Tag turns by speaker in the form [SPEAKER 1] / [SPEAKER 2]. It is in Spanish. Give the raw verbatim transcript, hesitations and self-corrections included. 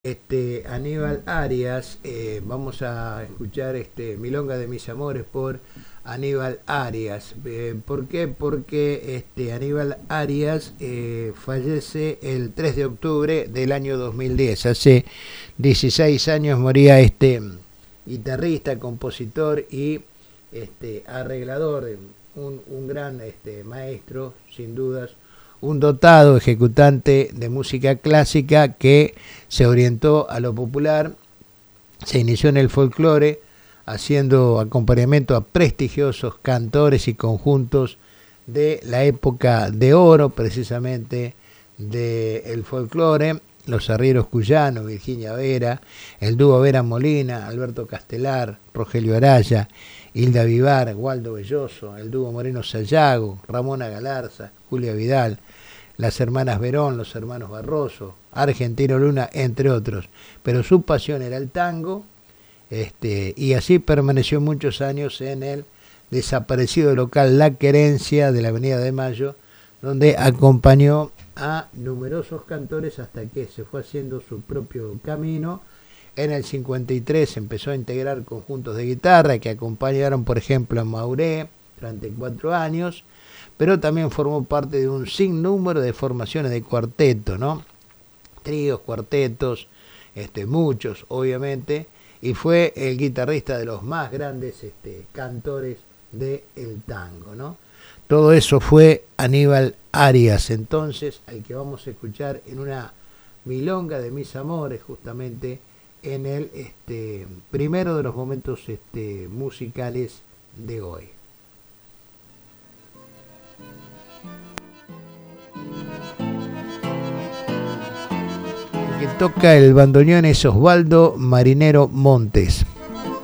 [SPEAKER 1] Este, Aníbal Arias, eh, vamos a escuchar este Milonga de mis amores por Aníbal Arias. Eh, ¿Por qué? Porque este Aníbal Arias eh, fallece el tres de octubre del año dos mil diez. Hace dieciséis años moría este guitarrista, compositor y este arreglador, un, un gran este, maestro, sin dudas, un dotado ejecutante de música clásica que se orientó a lo popular, se inició en el folclore, haciendo acompañamiento a prestigiosos cantores y conjuntos de la época de oro, precisamente del folclore, los arrieros cuyanos, Virginia Vera, el dúo Vera Molina, Alberto Castelar, Rogelio Araya, Hilda Vivar, Waldo Belloso, el dúo Moreno Sayago, Ramona Galarza, Julia Vidal, las hermanas Verón, los hermanos Barroso, Argentino Luna, entre otros. Pero su pasión era el tango, este, y así permaneció muchos años en el desaparecido local La Querencia de la Avenida de Mayo, donde acompañó a numerosos cantores hasta que se fue haciendo su propio camino. En el cincuenta y tres empezó a integrar conjuntos de guitarra que acompañaron, por ejemplo, a Mauré durante cuatro años, pero también formó parte de un sinnúmero de formaciones de cuarteto, ¿no? Tríos, cuartetos, este, muchos, obviamente, y fue el guitarrista de los más grandes este, cantores del tango, ¿no? Todo eso fue Aníbal Arias, entonces, al que vamos a escuchar en una milonga de mis amores, justamente en el este, primero de los momentos este, musicales de hoy. El que toca el bandoneón es Osvaldo Marinero Montes.